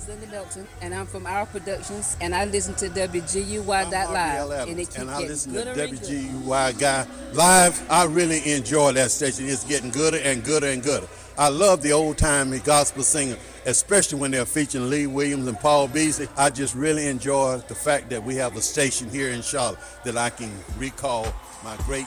is Linda Melton, and I'm from Our Productions, and I listen to WGUY Live, and it keeps and I getting listen to gooder and gooder. WGUY Guy Live. I really enjoy that station. It's getting gooder and gooder and gooder. I love the old-time gospel singer, especially when they're featuring Lee Williams and Paul Beasley. I just really enjoy the fact that we have a station here in Charlotte that I can recall my great